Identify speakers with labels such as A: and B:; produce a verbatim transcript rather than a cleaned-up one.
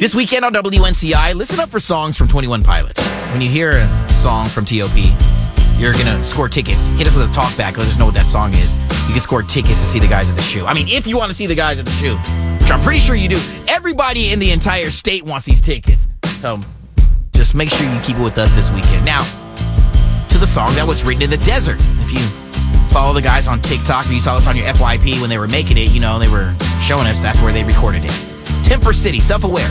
A: This weekend on W N C I, listen up for songs from twenty-one Pilots. When you hear a song from T O P, you're going to score tickets. Hit us with a talk back. Let us know what that song is. You can score tickets to see the guys at the shoe. I mean, if you want to see the guys at the shoe, which I'm pretty sure you do. Everybody in the entire state wants these tickets. So just make sure you keep it with us this weekend. Now, to the song that was written in the desert. If you follow the guys on TikTok, or you saw this on your F Y P when they were making it, you know, they were showing us that's where they recorded it. Temper City, Self-Aware.